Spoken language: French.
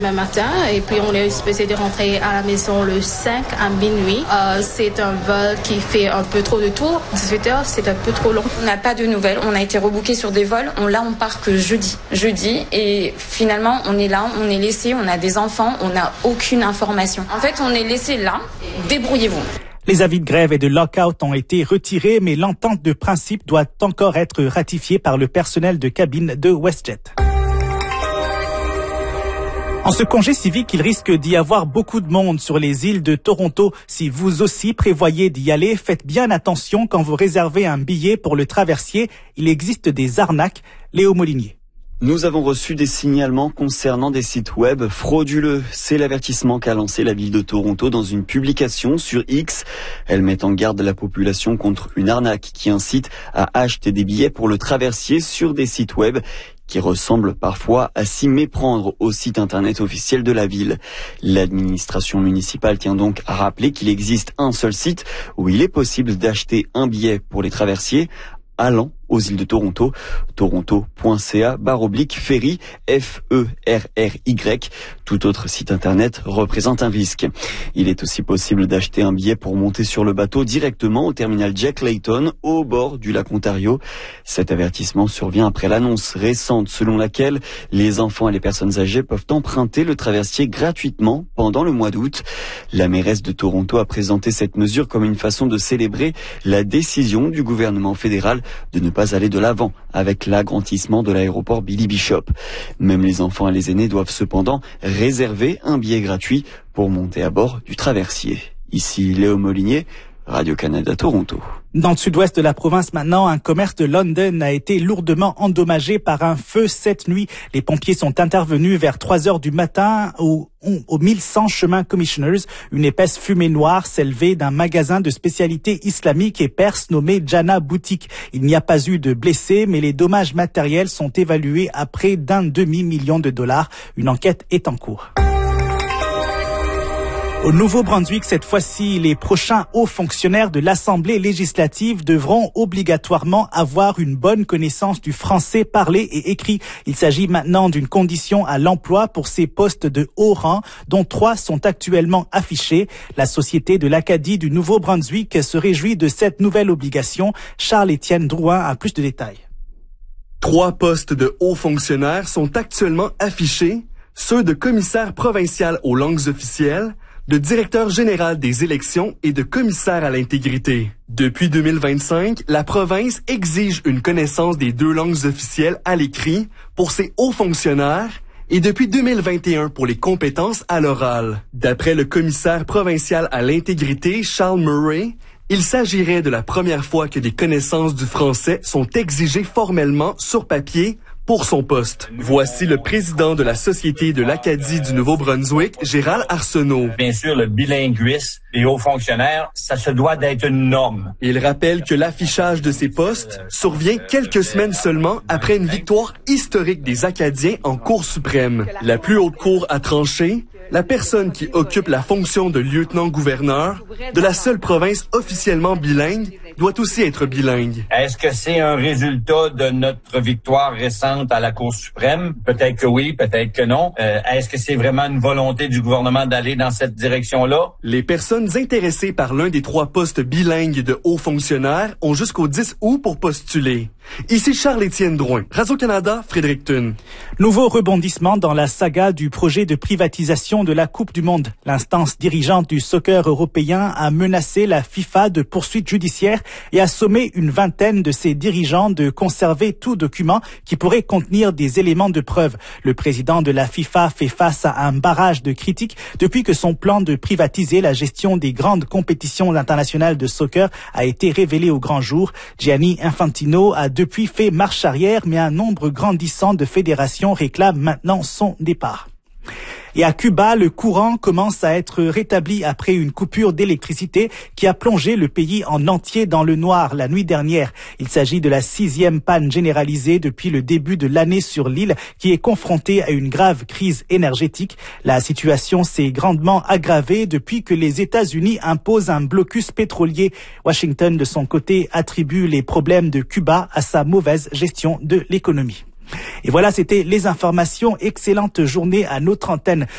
Le matin, et puis on est supposé de rentrer à la maison le 5 à minuit. C'est un vol qui fait un peu trop de tours. 18h, c'est un peu trop long. On n'a pas de nouvelles. On a été rebooké sur des vols. Là, on part que jeudi. Et finalement, on est là, on est laissé, on a des enfants, on n'a aucune information. En fait, on est laissé là. Débrouillez-vous. Les avis de grève et de lock-out ont été retirés, mais l'entente de principe doit encore être ratifiée par le personnel de cabine de WestJet. En ce congé civique, il risque d'y avoir beaucoup de monde sur les îles de Toronto. Si vous aussi prévoyez d'y aller, faites bien attention quand vous réservez un billet pour le traversier. Il existe des arnaques. Léo Molinier. Nous avons reçu des signalements concernant des sites web frauduleux. C'est l'avertissement qu'a lancé la ville de Toronto dans une publication sur X. Elle met en garde la population contre une arnaque qui incite à acheter des billets pour le traversier sur des sites web qui ressemblent parfois à s'y méprendre au site internet officiel de la ville. L'administration municipale tient donc à rappeler qu'il existe un seul site où il est possible d'acheter un billet pour les traversiers allant aux îles de Toronto, toronto.ca/ferry, F-E-R-R-Y. Tout autre site internet représente un risque. Il est aussi possible d'acheter un billet pour monter sur le bateau directement au terminal Jack Layton, au bord du lac Ontario. Cet avertissement survient après l'annonce récente selon laquelle les enfants et les personnes âgées peuvent emprunter le traversier gratuitement pendant le mois d'août. La mairesse de Toronto a présenté cette mesure comme une façon de célébrer la décision du gouvernement fédéral de ne pas aller de l'avant avec l'agrandissement de l'aéroport Billy Bishop. Même les enfants et les aînés doivent cependant réserver un billet gratuit pour monter à bord du traversier. Ici Léo Molinier, Radio-Canada Toronto. Dans le sud-ouest de la province maintenant, un commerce de London a été lourdement endommagé par un feu cette nuit. Les pompiers sont intervenus vers 3 heures du matin au 1100 chemin Commissioners. Une épaisse fumée noire s'élevait d'un magasin de spécialités islamiques et perses nommé Jana Boutique. Il n'y a pas eu de blessés, mais les dommages matériels sont évalués à près d'1 demi-million de dollars. Une enquête est en cours. Au Nouveau-Brunswick, cette fois-ci, les prochains hauts fonctionnaires de l'Assemblée législative devront obligatoirement avoir une bonne connaissance du français parlé et écrit. Il s'agit maintenant d'une condition à l'emploi pour ces postes de haut rang, dont 3 sont actuellement affichés. La Société de l'Acadie du Nouveau-Brunswick se réjouit de cette nouvelle obligation. Charles-Étienne Drouin a plus de détails. 3 postes de hauts fonctionnaires sont actuellement affichés, ceux de commissaire provincial aux langues officielles, de directeur général des élections et de commissaire à l'intégrité. Depuis 2025, la province exige une connaissance des 2 langues officielles à l'écrit pour ses hauts fonctionnaires et depuis 2021 pour les compétences à l'oral. D'après le commissaire provincial à l'intégrité, Charles Murray, il s'agirait de la première fois que des connaissances du français sont exigées formellement sur papier pour son poste. Voici le président de la Société de l'Acadie du Nouveau-Brunswick, Gérald Arsenault. Bien sûr, le bilinguisme des hauts fonctionnaires, ça se doit d'être une norme. Il rappelle que l'affichage de ces postes survient quelques semaines seulement après une victoire historique des Acadiens en Cour suprême. La plus haute cour a tranché. La personne qui occupe la fonction de lieutenant-gouverneur de la seule province officiellement bilingue doit aussi être bilingue. Est-ce que c'est un résultat de notre victoire récente à la Cour suprême? Peut-être que oui, peut-être que non. Est-ce que c'est vraiment une volonté du gouvernement d'aller dans cette direction-là? Les personnes intéressées par l'un des 3 postes bilingues de hauts fonctionnaires ont jusqu'au 10 août pour postuler. Ici Charles-Étienne Drouin, Radio-Canada, Fredericton. Nouveau rebondissement dans la saga du projet de privatisation de la Coupe du Monde. L'instance dirigeante du soccer européen a menacé la FIFA de poursuites judiciaires et a sommé une vingtaine de ses dirigeants de conserver tout document qui pourrait contenir des éléments de preuve. Le président de la FIFA fait face à un barrage de critiques depuis que son plan de privatiser la gestion des grandes compétitions internationales de soccer a été révélé au grand jour. Gianni Infantino a depuis fait marche arrière, mais un nombre grandissant de fédérations réclament maintenant son départ. Et à Cuba, le courant commence à être rétabli après une coupure d'électricité qui a plongé le pays en entier dans le noir la nuit dernière. Il s'agit de la 6e panne généralisée depuis le début de l'année sur l'île qui est confrontée à une grave crise énergétique. La situation s'est grandement aggravée depuis que les États-Unis imposent un blocus pétrolier. Washington, de son côté, attribue les problèmes de Cuba à sa mauvaise gestion de l'économie. Et voilà, c'était les informations. Excellente journée à notre antenne.